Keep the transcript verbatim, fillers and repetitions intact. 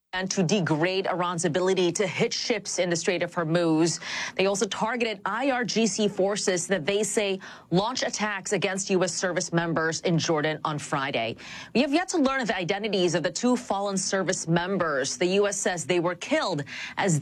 and to degrade Iran's ability to hit ships in the Strait of Hormuz. They also targeted I R G C forces that they say launched attacks against U S service members in Jordan on Friday. We have yet to learn the identities of the two fallen service members. The U S says they were killed as